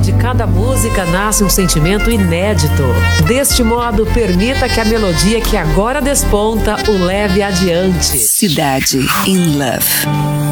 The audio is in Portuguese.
de cada música nasce um sentimento inédito. Deste modo, permita que a melodia que agora desponta o leve adiante. Cidade in Love.